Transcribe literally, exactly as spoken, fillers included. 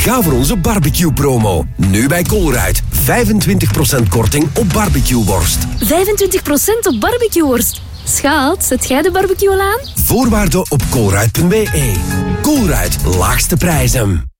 Ga voor onze barbecue-promo. Nu bij Colruyt. vijfentwintig procent korting op barbecueworst. vijfentwintig procent op barbecueworst. Schat, zet jij de barbecue al aan? Voorwaarden op colruyt punt be. Colruyt, laagste prijzen.